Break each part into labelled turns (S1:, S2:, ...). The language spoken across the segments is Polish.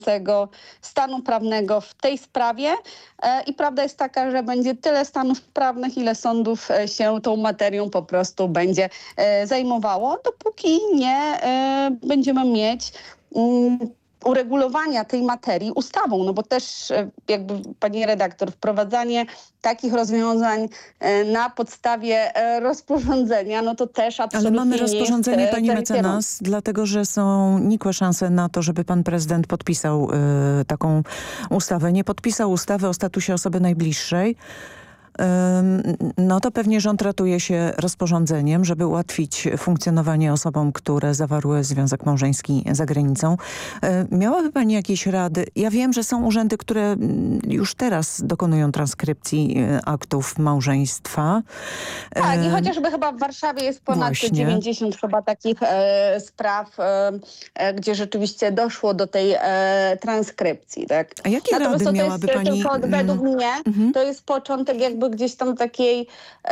S1: stanu prawnego w tej sprawie i prawda jest taka, że będzie tyle stanów prawnych, ile sądów się tą materią po prostu będzie zajmowało, dopóki nie będziemy mieć uregulowania tej materii ustawą, no bo też jakby pani redaktor, wprowadzanie takich rozwiązań na podstawie rozporządzenia, no to też absolutnie
S2: ale mamy rozporządzenie,
S1: nie jest
S2: pani mecenas, dlatego że są nikłe szanse na to, żeby pan prezydent podpisał taką ustawę. Nie podpisał ustawy o statusie osoby najbliższej. No to pewnie rząd ratuje się rozporządzeniem, żeby ułatwić funkcjonowanie osobom, które zawarły związek małżeński za granicą. Miałaby pani jakieś rady? Ja wiem, że są urzędy, które już teraz dokonują transkrypcji aktów małżeństwa.
S1: Tak, i chociażby chyba w Warszawie jest ponad
S2: Właśnie.
S1: 90 chyba takich spraw, gdzie rzeczywiście doszło do tej transkrypcji. Tak?
S2: A jakie
S1: Natomiast
S2: rady
S1: to
S2: miałaby
S1: jest
S2: pani?
S1: tylko, według mnie to jest początek jakby gdzieś tam takiej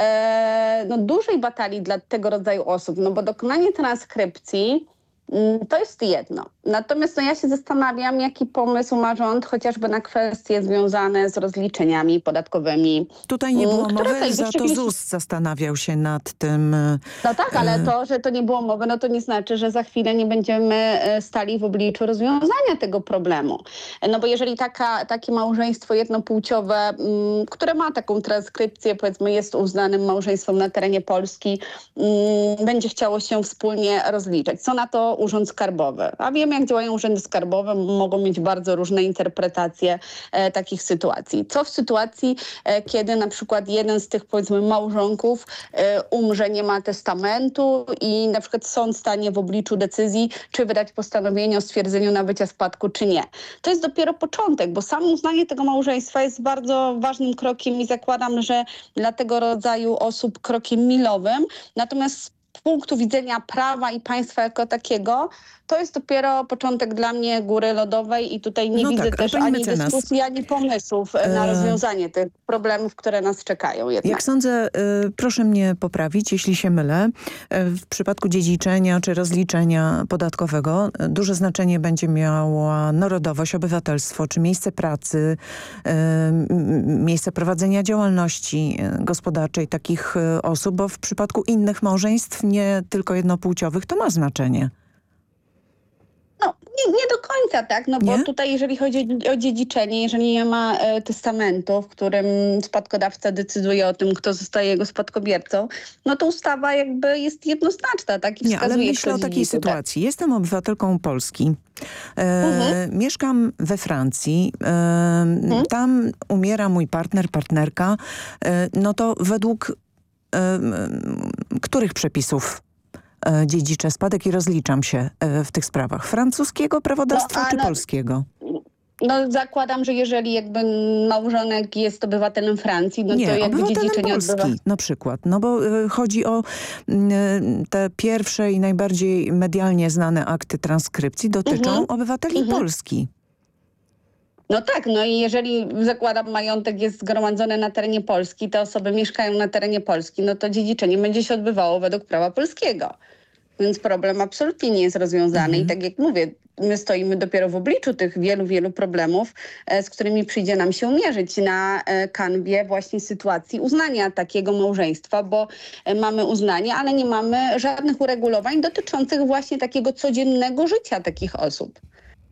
S1: dużej batalii dla tego rodzaju osób, no bo dokonanie transkrypcji to jest jedno. Natomiast ja się zastanawiam, jaki pomysł ma rząd chociażby na kwestie związane z rozliczeniami podatkowymi.
S2: Tutaj nie było
S1: które
S2: mowy, za to
S1: rzeczywiście-
S2: ZUS zastanawiał się nad tym.
S1: No tak, ale to, że to nie było mowy, no to nie znaczy, że za chwilę nie będziemy stali w obliczu rozwiązania tego problemu. No bo jeżeli takie małżeństwo jednopłciowe, które ma taką transkrypcję, powiedzmy jest uznanym małżeństwem na terenie Polski, będzie chciało się wspólnie rozliczać. Co na to Urząd Skarbowy? A wiemy, jak działają urzędy skarbowe, mogą mieć bardzo różne interpretacje takich sytuacji. Co w sytuacji, kiedy na przykład jeden z tych, powiedzmy, małżonków umrze, nie ma testamentu i na przykład sąd stanie w obliczu decyzji, czy wydać postanowienie o stwierdzeniu nabycia spadku, czy nie. To jest dopiero początek, bo samo uznanie tego małżeństwa jest bardzo ważnym krokiem i zakładam, że dla tego rodzaju osób krokiem milowym. Natomiast z punktu widzenia prawa i państwa jako takiego, to jest dopiero początek dla mnie góry lodowej i tutaj nie widzę też
S2: pani
S1: ani
S2: mecenas,
S1: dyskusji, ani pomysłów na rozwiązanie tych problemów, które nas czekają jednak.
S2: Jak sądzę, proszę mnie poprawić, jeśli się mylę, w przypadku dziedziczenia czy rozliczenia podatkowego duże znaczenie będzie miała narodowość, obywatelstwo, czy miejsce pracy, miejsce prowadzenia działalności gospodarczej takich osób, bo w przypadku innych małżeństw, nie tylko jednopłciowych, to ma znaczenie.
S1: No, nie do końca, tak, no bo
S2: Nie?
S1: tutaj jeżeli chodzi o dziedziczenie, jeżeli nie ma testamentu, w którym spadkodawca decyduje o tym, kto zostaje jego spadkobiercą, no to ustawa jakby jest jednoznaczna, tak, i
S2: Nie, ale
S1: wskazuje,
S2: myślę o
S1: kto
S2: takiej
S1: dziedziczy, tak.
S2: sytuacji. Jestem obywatelką Polski. Mieszkam we Francji. Tam umiera mój partner, partnerka. No to według których przepisów dziedziczę spadek i rozliczam się w tych sprawach? Francuskiego prawodawstwa czy polskiego?
S1: No zakładam, że jeżeli jakby małżonek jest obywatelem Francji, no to
S2: Nie,
S1: jakby
S2: obywatelem
S1: dziedziczenie
S2: Polski
S1: odbywa...
S2: na przykład. No bo chodzi o te pierwsze i najbardziej medialnie znane akty transkrypcji dotyczą obywateli Polski.
S1: No tak, no i jeżeli zakładam majątek jest zgromadzony na terenie Polski, te osoby mieszkają na terenie Polski, no to dziedziczenie będzie się odbywało według prawa polskiego. Więc problem absolutnie nie jest rozwiązany i tak jak mówię, my stoimy dopiero w obliczu tych wielu, wielu problemów, z którymi przyjdzie nam się mierzyć na kanwie właśnie sytuacji uznania takiego małżeństwa, bo mamy uznanie, ale nie mamy żadnych uregulowań dotyczących właśnie takiego codziennego życia takich osób.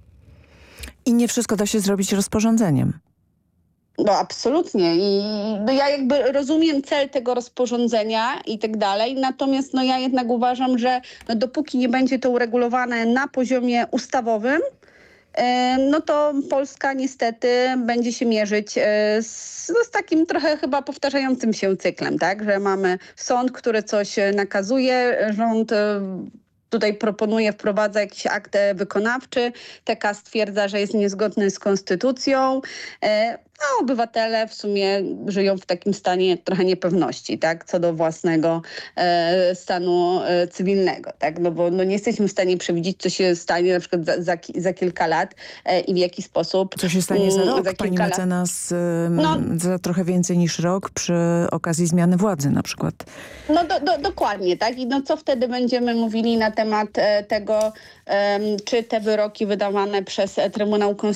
S2: I nie wszystko da się zrobić rozporządzeniem.
S1: No absolutnie i no, ja jakby rozumiem cel tego rozporządzenia i tak dalej, natomiast no, ja jednak uważam, że no, dopóki nie będzie to uregulowane na poziomie ustawowym, no to Polska niestety będzie się mierzyć z takim trochę chyba powtarzającym się cyklem, tak? Że mamy sąd, który coś nakazuje, rząd tutaj proponuje, wprowadza jakiś akt wykonawczy, TK stwierdza, że jest niezgodny z konstytucją. a obywatele w sumie żyją w takim stanie trochę niepewności, tak, co do własnego stanu cywilnego, tak, no bo nie jesteśmy w stanie przewidzieć, co się stanie na przykład za kilka lat i w jaki sposób.
S2: Co się stanie za rok,
S1: za
S2: pani
S1: kilka lat.
S2: mecenas, za trochę więcej niż rok przy okazji zmiany władzy na przykład.
S1: No dokładnie, tak, i co wtedy będziemy mówili na temat tego, czy te wyroki wydawane przez Trybunał Konstytucyjny